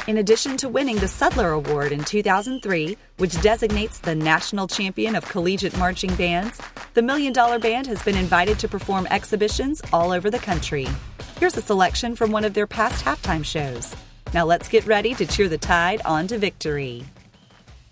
In addition to winning the Sudler Award in 2003, which designates the national champion of collegiate marching bands, the $1 Million Band has been invited to perform exhibitions all over the country. Here's a selection from one of their past halftime shows. Now let's get ready to cheer the Tide on to victory.